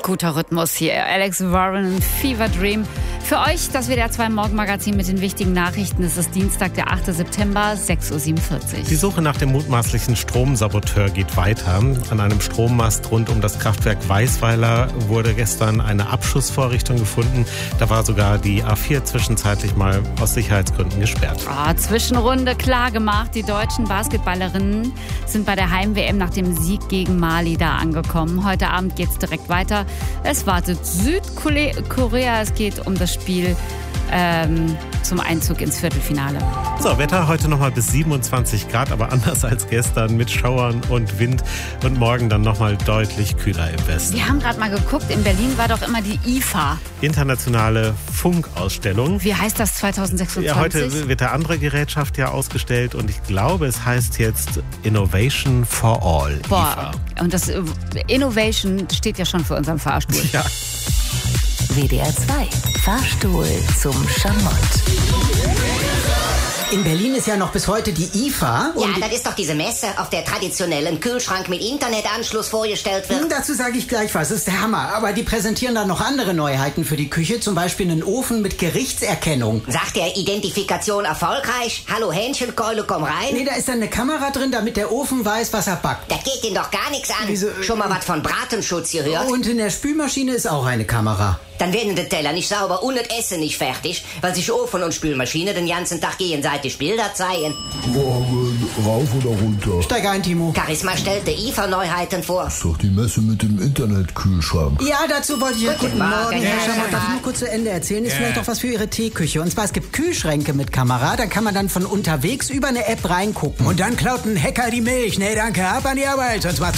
Guter Rhythmus hier. Alex Warren, Fever Dream. Für euch das WDR 2 Morgenmagazin mit den wichtigen Nachrichten. Es ist Dienstag, der 8. September, 6.47 Uhr. Die Suche nach dem mutmaßlichen Stromsaboteur geht weiter. An einem Strommast rund um das Kraftwerk Weisweiler wurde gestern eine Abschussvorrichtung gefunden. Da war sogar die A4 zwischenzeitlich mal aus Sicherheitsgründen gesperrt. Zwischenrunde klar gemacht. Die deutschen Basketballerinnen sind bei der Heim-WM nach dem Sieg gegen Mali da angekommen. Heute Abend geht es direkt weiter. Es wartet Südkorea. Es geht um das Spiel zum Einzug ins Viertelfinale. So, Wetter heute nochmal bis 27 Grad, aber anders als gestern mit Schauern und Wind und morgen dann nochmal deutlich kühler im Westen. Wir haben gerade mal geguckt, in Berlin war doch immer die IFA. Internationale Funkausstellung. Wie heißt das 2026? Ja, heute wird eine andere Gerätschaft ja ausgestellt und ich glaube, es heißt jetzt Innovation for All. Boah, IFA. Und das Innovation steht ja schon für unseren Fahrstuhl. Ja. WDR 2 Fahrstuhl zum Schamott. In Berlin ist ja noch bis heute die IFA. Ja, das ist doch diese Messe, auf der traditionell ein Kühlschrank mit Internetanschluss vorgestellt wird. Dazu sage ich gleich was, das ist der Hammer. Aber die präsentieren dann noch andere Neuheiten für die Küche, zum Beispiel einen Ofen mit Gerichtserkennung. Sagt der Identifikation erfolgreich? Hallo Hähnchenkeule, komm rein. Nee, da ist dann eine Kamera drin, damit der Ofen weiß, was er backt. Das geht ihn doch gar nichts an. Schon mal was von Bratenschutz gehört? Und in der Spülmaschine ist auch eine Kamera. Dann werden die Teller nicht sauber und das Essen nicht fertig, weil sich Ofen und Spülmaschine den ganzen Tag gegenseitig Bilder zeigen. Rauf oder runter? Steig ein, Timo. Charisma stellt die IFA-Neuheiten vor. Das ist doch die Messe mit dem Internetkühlschrank. Ja, dazu wollte ich... Guten Morgen, Herr Herr Schamott, darf ich nur kurz zu Ende erzählen? Ist vielleicht auch was für Ihre Teeküche. Und zwar, es gibt Kühlschränke mit Kamera, da kann man dann von unterwegs über eine App reingucken. Und dann klaut ein Hacker die Milch. Nee, danke, ab an die Arbeit, sonst macht's